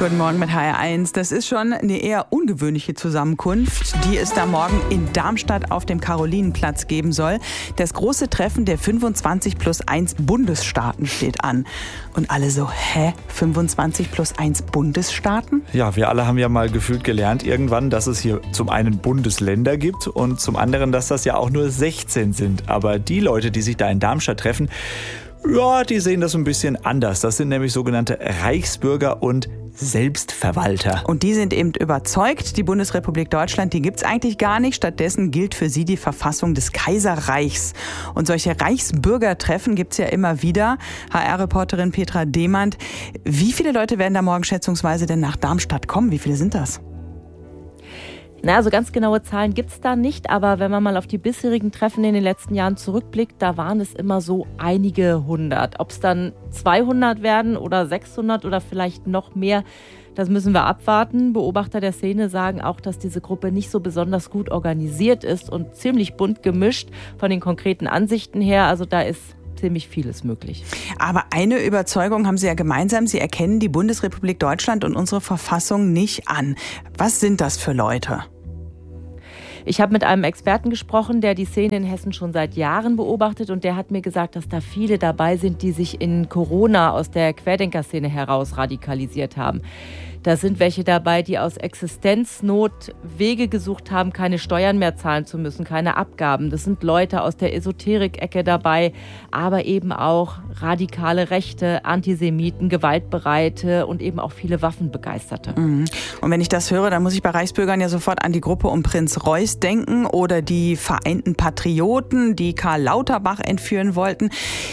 Guten Morgen mit HR1. Das ist schon eine eher ungewöhnliche Zusammenkunft, die es da morgen in Darmstadt auf dem Karolinenplatz geben soll. Das große Treffen der 25+1 Bundesstaaten steht an. Und alle so, 25+1 Bundesstaaten? Ja, wir alle haben ja mal gefühlt gelernt irgendwann, dass es hier zum einen Bundesländer gibt und zum anderen, dass das ja auch nur 16 sind. Aber die Leute, die sich da in Darmstadt treffen, ja, die sehen das ein bisschen anders. Das sind nämlich sogenannte Reichsbürger und Selbstverwalter. Und die sind eben überzeugt, die Bundesrepublik Deutschland, die gibt's eigentlich gar nicht. Stattdessen gilt für sie die Verfassung des Kaiserreichs. Und solche Reichsbürgertreffen gibt's ja immer wieder. HR-Reporterin Petra Demand, wie viele Leute werden da morgen schätzungsweise denn nach Darmstadt kommen? Wie viele sind das? Na, so ganz genaue Zahlen gibt's da nicht, aber wenn man mal auf die bisherigen Treffen in den letzten Jahren zurückblickt, da waren es immer so einige hundert. Ob es dann 200 werden oder 600 oder vielleicht noch mehr, das müssen wir abwarten. Beobachter der Szene sagen auch, dass diese Gruppe nicht so besonders gut organisiert ist und ziemlich bunt gemischt von den konkreten Ansichten her. Also da ist ziemlich vieles möglich. Aber eine Überzeugung haben Sie ja gemeinsam. Sie erkennen die Bundesrepublik Deutschland und unsere Verfassung nicht an. Was sind das für Leute? Ich habe mit einem Experten gesprochen, der die Szene in Hessen schon seit Jahren beobachtet, und der hat mir gesagt, dass da viele dabei sind, die sich in Corona aus der Querdenker-Szene heraus radikalisiert haben. Da sind welche dabei, die aus Existenznot Wege gesucht haben, keine Steuern mehr zahlen zu müssen, keine Abgaben. Das sind Leute aus der Esoterik-Ecke dabei, aber eben auch radikale Rechte, Antisemiten, Gewaltbereite und eben auch viele Waffenbegeisterte. Und wenn ich das höre, dann muss ich bei Reichsbürgern ja sofort an die Gruppe um Prinz Reuß denken oder die Vereinten Patrioten, die Karl Lauterbach entführen wollten.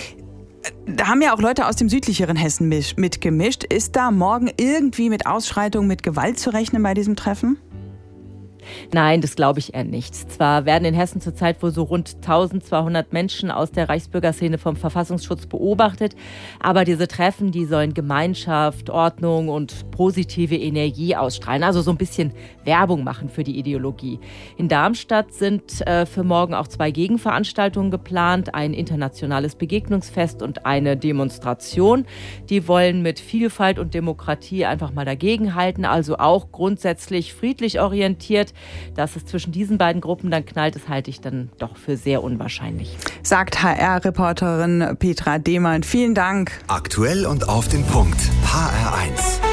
Da haben ja auch Leute aus dem südlicheren Hessen mitgemischt. Ist da morgen irgendwie mit Ausschreitungen, mit Gewalt zu rechnen bei diesem Treffen? Nein, das glaube ich eher nicht. Zwar werden in Hessen zurzeit wohl so rund 1200 Menschen aus der Reichsbürgerszene vom Verfassungsschutz beobachtet, aber diese Treffen, die sollen Gemeinschaft, Ordnung und positive Energie ausstrahlen, also so ein bisschen Werbung machen für die Ideologie. In Darmstadt sind für morgen auch 2 Gegenveranstaltungen geplant, ein internationales Begegnungsfest und eine Demonstration. Die wollen mit Vielfalt und Demokratie einfach mal dagegenhalten, also auch grundsätzlich friedlich orientiert. Dass es zwischen diesen beiden Gruppen dann knallt, das halte ich dann doch für sehr unwahrscheinlich. Sagt HR-Reporterin Petra Demand. Vielen Dank. Aktuell und auf den Punkt. HR1.